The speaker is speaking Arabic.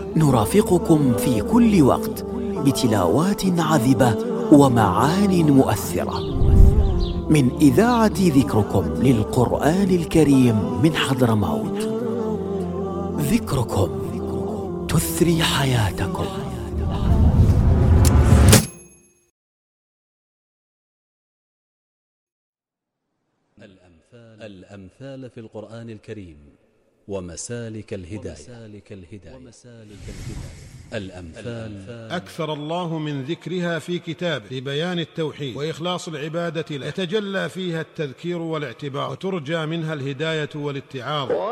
نرافقكم في كل وقت بتلاوات عذبة ومعان مؤثرة من إذاعة ذكركم للقرآن الكريم من حضرموت. ذكركم تثري حياتكم. الأمثال في القرآن الكريم ومسالك الهداية. الأمثال أكثر الله من ذكرها في كتابه لبيان التوحيد وإخلاص العبادة له، يتجلى فيها التذكير والاعتبار، وترجى منها الهداية والاتعاظ.